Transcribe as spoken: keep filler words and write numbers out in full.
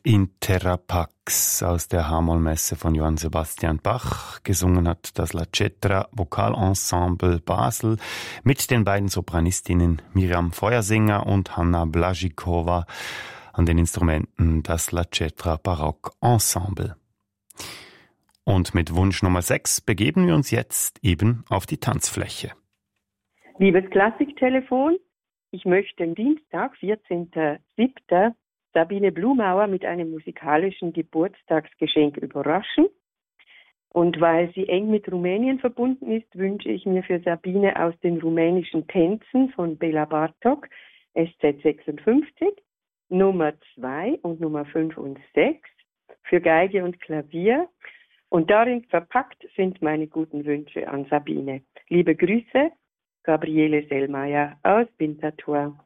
in Terra Pax aus der H-Moll-Messe von Johann Sebastian Bach. Gesungen hat das La Cetra Vokalensemble Basel mit den beiden Sopranistinnen Miriam Feuersinger und Hanna Blažíková an den Instrumenten das La Cetra Barock Ensemble. Und mit Wunsch Nummer sechs begeben wir uns jetzt eben auf die Tanzfläche. Liebes Klassiktelefon, ich möchte am Dienstag, vierzehnten siebten Sabine Blumauer mit einem musikalischen Geburtstagsgeschenk überraschen. Und weil sie eng mit Rumänien verbunden ist, wünsche ich mir für Sabine aus den rumänischen Tänzen von Bela Bartok, S Z sechsundfünfzig, Nummer zwei und Nummer fünf und sechs für Geige und Klavier. Und darin verpackt sind meine guten Wünsche an Sabine. Liebe Grüße, Gabriele Sellmeier aus Winterthur.